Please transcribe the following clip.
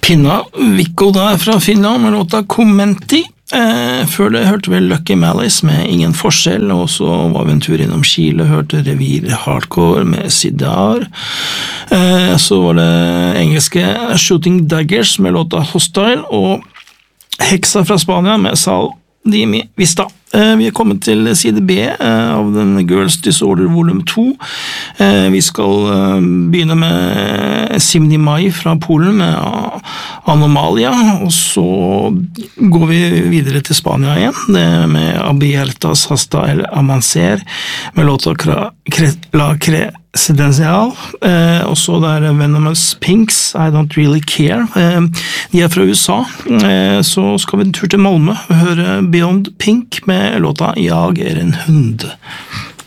Kinna Vikko der fra Finland med låta Kommenti. Før det hørte vi Lucky Malice med Ingen forskjell, og så var vi en tur innom Chile, hørte Revir Hardcore med Sidar. Så var det engelske Shooting Daggers med låta Hostile, og Hexa fra Spania med Sal Dimi Vista. Vi er kommet til side B av den Girls Disorder volum 2. Vi skal begynne med Simni Mai fra Polen med Anomalia, og så går vi videre til Spania igjen, det med Abiertas Hasta el Amancer med låta La Cresidencial, og så der Venomous Pinks, I Don't Really Care. De er fra USA, så skal vi en tur til Malmö og høre Beyond Pink med låta Jag är en hund.